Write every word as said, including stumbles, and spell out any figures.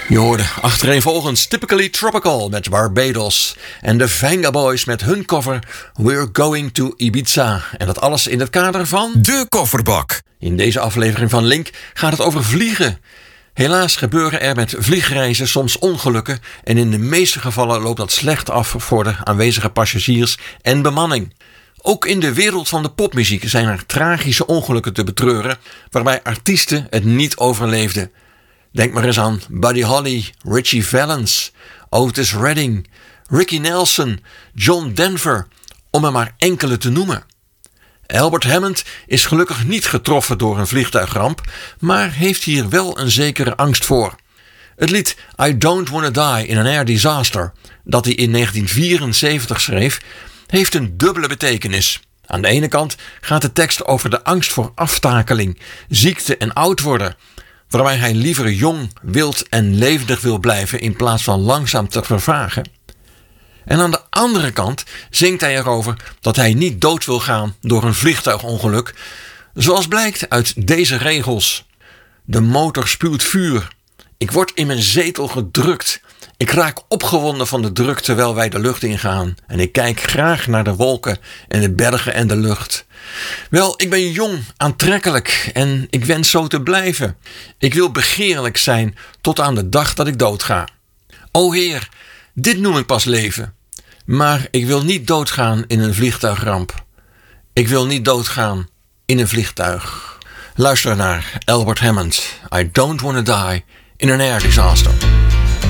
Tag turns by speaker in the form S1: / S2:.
S1: Je hoorde achtereenvolgens Typically Tropical met Barbados en de Venga Boys met hun cover We're Going to Ibiza. En dat alles in het kader van
S2: De Kofferbak.
S1: In deze aflevering van Link gaat het over vliegen. Helaas gebeuren er met vliegreizen soms ongelukken en in de meeste gevallen loopt dat slecht af voor de aanwezige passagiers en bemanning. Ook in de wereld van de popmuziek zijn er tragische ongelukken te betreuren waarbij artiesten het niet overleefden. Denk maar eens aan Buddy Holly, Ritchie Valens, Otis Redding, Ricky Nelson, John Denver, om er maar enkele te noemen. Albert Hammond is gelukkig niet getroffen door een vliegtuigramp, maar heeft hier wel een zekere angst voor. Het lied I Don't Wanna Die in an Air Disaster, dat hij in negentien vierenzeventig schreef, heeft een dubbele betekenis. Aan de ene kant gaat de tekst over de angst voor aftakeling, ziekte en oud worden, waarbij hij liever jong, wild en levendig wil blijven in plaats van langzaam te vervagen. En aan de andere kant zingt hij erover dat hij niet dood wil gaan door een vliegtuigongeluk, zoals blijkt uit deze regels. De motor spuwt vuur. Ik word in mijn zetel gedrukt. Ik raak opgewonden van de druk terwijl wij de lucht ingaan. En ik kijk graag naar de wolken en de bergen en de lucht. Wel, ik ben jong, aantrekkelijk en ik wens zo te blijven. Ik wil begeerlijk zijn tot aan de dag dat ik doodga. O Heer, dit noem ik pas leven. Maar ik wil niet doodgaan in een vliegtuigramp. Ik wil niet doodgaan in een vliegtuig. Luister naar Albert Hammond. I don't wanna die in an air disaster.